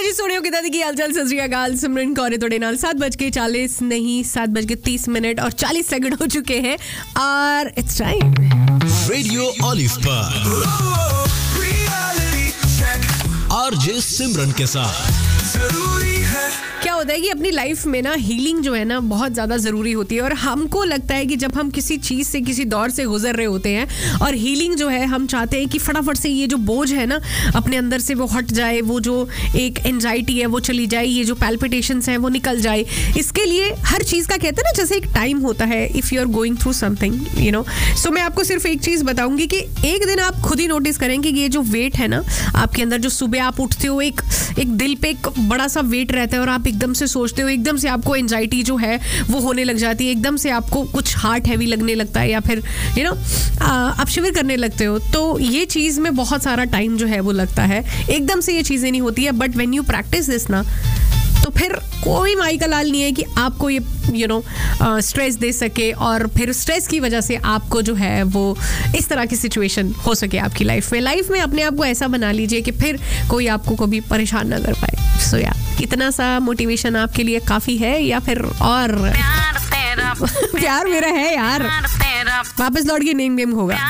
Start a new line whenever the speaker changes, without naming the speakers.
जी सुनियो कितना की हालचाल सत श्री अकाल सिमरन कौर तोड़े नाल 7:40 नहीं 7:30 और 40 सेकंड हो चुके हैं और इट्स टाइम
रेडियो ऑलिव पर आरजे सिमरन के साथ जरूरी है।
क्या होता है कि अपनी लाइफ में ना हीलिंग जो है ना बहुत ज़्यादा ज़रूरी होती है और हमको लगता है कि जब हम किसी चीज़ से किसी दौर से गुजर रहे होते हैं और हीलिंग जो है हम चाहते हैं कि फटाफट से ये जो बोझ है ना अपने अंदर से वो हट जाए, वो जो एक एंजाइटी है वो चली जाए, ये जो पैल्पिटेशंस हैं वो निकल जाए। इसके लिए हर चीज़ का कहते हैं ना जैसे एक टाइम होता है if you are going through something you know. सो मैं आपको सिर्फ एक चीज़ बताऊंगी कि एक दिन आप खुद ही नोटिस करेंगे कि ये जो वेट है ना आपके अंदर, जो सुबह आप उठते हो एक दिल पे एक बड़ा सा वेट रहता है और आप एकदम से सोचते हो, एकदम से आपको एंजाइटी जो है वो होने लग जाती है, एकदम से आपको कुछ हार्ट हैवी लगने लगता है या फिर यू नो आप शिवर करने लगते हो। तो ये चीज़ में बहुत सारा टाइम जो है वो लगता है, एकदम से ये चीज़ें नहीं होती है। But when you practice this ना तो फिर कोई माई का लाल नहीं है कि आपको ये यू नो स्ट्रेस दे सके और फिर स्ट्रेस की वजह से आपको जो है वो इस तरह की सिचुएशन हो सके आपकी लाइफ में अपने आप को ऐसा बना लीजिए कि फिर कोई आपको कभी परेशान ना कर पाए। सो या इतना सा मोटिवेशन आपके लिए काफ़ी है या फिर और प्यार मेरा है यार, वापस लौट के नेम गेम होगा।